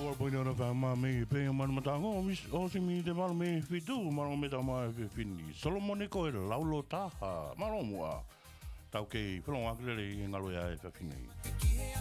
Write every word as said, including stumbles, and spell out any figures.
Ora poi non fa ma me pe ma matango o si mi de mal me fitu ma no me ta ma fini Solomone ko e laulo taha ma no mua tau ke flon akle ngalo ya e fini